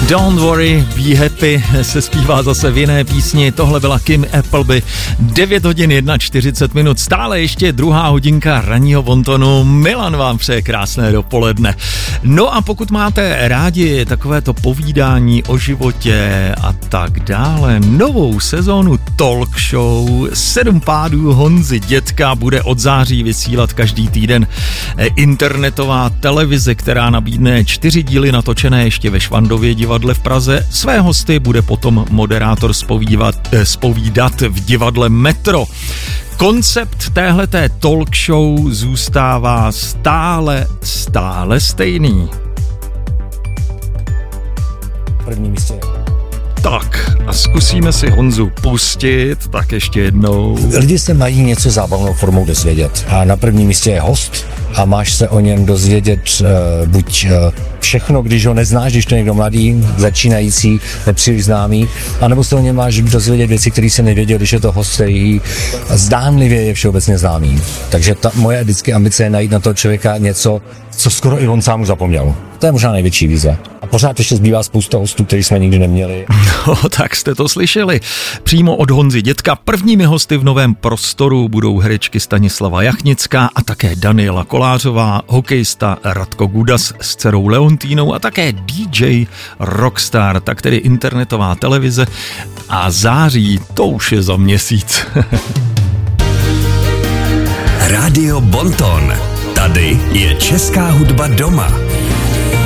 Don't worry, be happy se zpívá zase v jiné písni. Tohle byla Kim Appleby. 9 hodin 41 stále ještě druhá hodinka ranního bontonu. Milan vám přeje krásné dopoledne. No a pokud máte rádi takovéto povídání o životě a tak dále, novou sezónu talk show 7 pádů Honzy Dětka bude od září vysílat každý týden internetová televize, která nabídne 4 díly natočené ještě ve Švandově divadle v Praze. Své hosty bude potom moderátor zpovídat v divadle Metro. Koncept téhleté talk show zůstává stále stejný. První místě. Tak a zkusíme si Honzu pustit, tak ještě jednou. Lidi se mají něco zábavnou formou dozvědět a na prvním místě je host a máš se o něm dozvědět buď všechno, když ho neznáš, když to je někdo mladý, začínající, nepříliš známý, anebo se o něm máš dozvědět věci, které jsem nevěděl, když je to host, který zdánlivě je všeobecně známý. Takže ta moje vždycky ambice je najít na toho člověka něco, co skoro i on sám už zapomněl. To je možná největší výzva. A pořád ještě zbývá spousta hostů, který jsme nikdy neměli. No, tak jste to slyšeli. Přímo od Honzy Dětka. Prvními hosty v novém prostoru budou herečky Stanislava Jachnická a také Daniela Kolářová, hokejista Radko Gudas s dcerou Leontínou a také DJ Rockstar, tak tedy internetová televize. A září, to už je za měsíc. Rádio Bonton. Tady je česká hudba doma.